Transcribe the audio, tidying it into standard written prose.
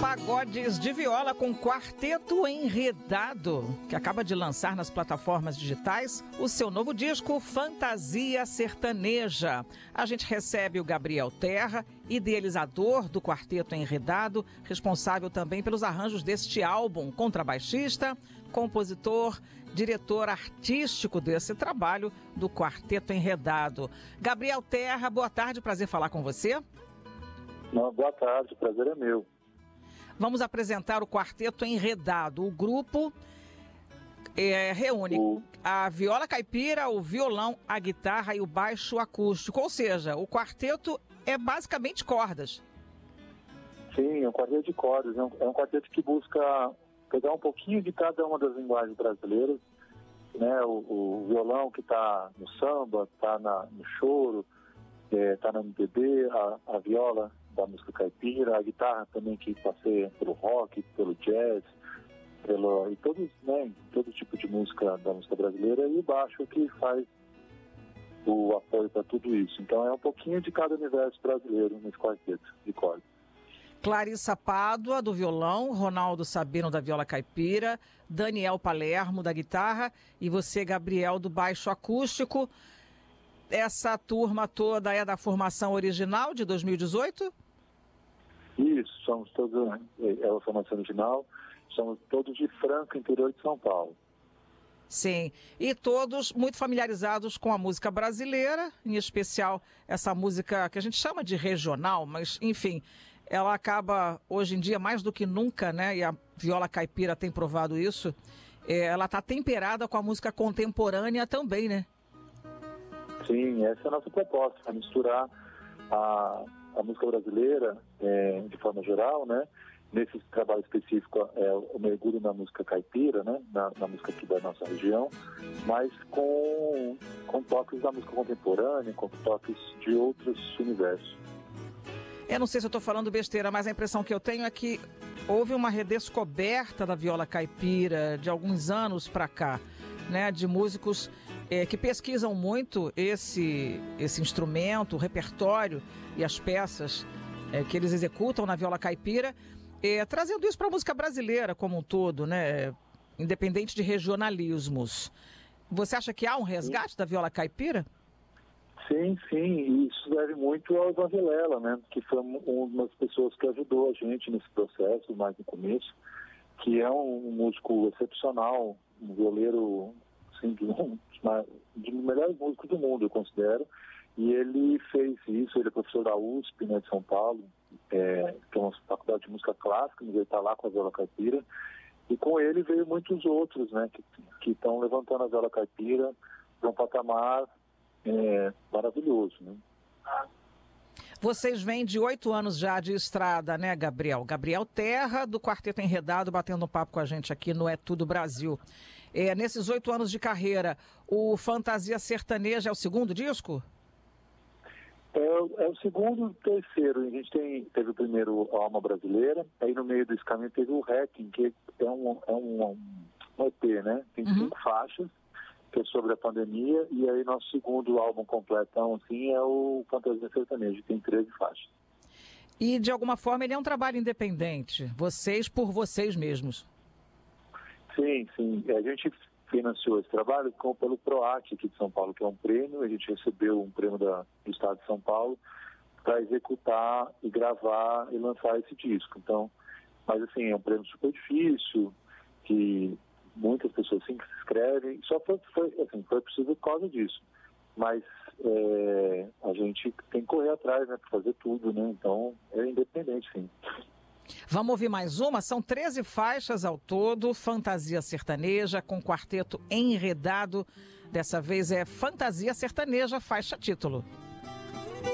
Pagodes de viola com Quarteto Enredado, que acaba de lançar nas plataformas digitais o seu novo disco Fantasia Sertaneja. A gente recebe o Gabriel Terra, idealizador do Quarteto Enredado, responsável também pelos arranjos deste álbum, contrabaixista, compositor, diretor artístico desse trabalho do Quarteto Enredado. Gabriel Terra, boa tarde, prazer falar com você. Boa tarde, o prazer é meu. Vamos apresentar o Quarteto Enredado. O grupo reúne a viola caipira, o violão, a guitarra e o baixo acústico. Ou seja, o quarteto é basicamente cordas. Sim, é um quarteto de cordas. É um quarteto que busca pegar um pouquinho de cada uma das linguagens brasileiras. Né? O violão que está no samba, está no choro, está no MPB, a viola da música caipira, a guitarra também que passeia pelo rock, pelo jazz, e todo tipo de música da música brasileira, e o baixo que faz o apoio para tudo isso. Então é um pouquinho de cada universo brasileiro nesse quarteto de cordas. Clarissa Pádua, do violão, Ronaldo Sabino, da viola caipira, Daniel Palermo, da guitarra, e você, Gabriel, do baixo acústico. Essa turma toda é da formação original de 2018? Isso, somos todos, é a formação original, somos todos de Franca, interior de São Paulo. Sim, e todos muito familiarizados com a música brasileira, em especial essa música que a gente chama de regional, mas enfim, ela acaba hoje em dia mais do que nunca, né, e a viola caipira tem provado isso, ela está temperada com a música contemporânea também, né? Sim, essa é a nossa proposta, misturar a música brasileira de forma geral, né? Nesse trabalho específico o mergulho na música caipira, né? Na música aqui da nossa região, mas com toques da música contemporânea, com toques de outros universos. Eu não sei se eu estou falando besteira, mas a impressão que eu tenho é que houve uma redescoberta da viola caipira de alguns anos para cá, né? De músicos que pesquisam muito esse instrumento, o repertório e as peças que eles executam na viola caipira, trazendo isso para a música brasileira como um todo, né? Independente de regionalismos. Você acha que há um resgate da viola caipira? Sim, e isso deve muito ao Ivan Vilela, né? Que foi uma das pessoas que ajudou a gente nesse processo, mais no começo, que é um músico excepcional, um violeiro assim, de melhores músicos do mundo, eu considero, e ele fez isso. Ele é professor da USP, né, de São Paulo, que é uma faculdade de música clássica, mas ele está lá com a viola caipira, e com ele veio muitos outros, né, que estão levantando a viola caipira para um patamar maravilhoso, né. Vocês vêm de 8 anos já de estrada, né, Gabriel? Gabriel Terra, do Quarteto Enredado, batendo um papo com a gente aqui no É Tudo Brasil. Nesses 8 anos de carreira, o Fantasia Sertaneja é o segundo disco? É o segundo e terceiro. A gente teve o primeiro Alma Brasileira, aí no meio desse caminho teve o Hacking, que é um EP, né? Tem 5 faixas, que é sobre a pandemia, e aí nosso segundo álbum completão, assim, é o Fantasia Sertaneja, tem 13 faixas. E, de alguma forma, ele é um trabalho independente, vocês por vocês mesmos. Sim, a gente financiou esse trabalho pelo PROAC aqui de São Paulo, que é um prêmio. A gente recebeu um prêmio do Estado de São Paulo para executar e gravar e lançar esse disco. Então, mas assim, é um prêmio super difícil, que muitas pessoas sim que se inscrevem, só foi possível por causa disso. Mas a gente tem que correr atrás, né, para fazer tudo, né? Então é independente, sim. Vamos ouvir mais uma? São 13 faixas ao todo, Fantasia Sertaneja com Quarteto Enredado. Dessa vez é Fantasia Sertaneja, faixa título.